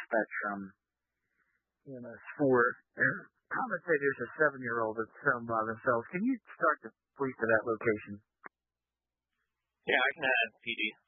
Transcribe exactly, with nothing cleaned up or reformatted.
spectrum, you know, for commentators of seven-year-olds that's filmed by themselves. Can you start to please to that location? Yeah, I can add, P D.